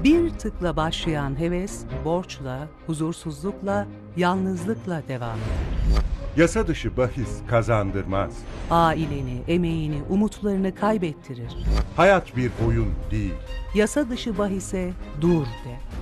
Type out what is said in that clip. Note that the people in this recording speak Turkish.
Bir tıkla başlayan heves, borçla, huzursuzlukla, yalnızlıkla devam eder. Yasa dışı bahis kazandırmaz. Aileni, emeğini, umutlarını kaybettirir. Hayat bir oyun değil. Yasa dışı bahise dur de.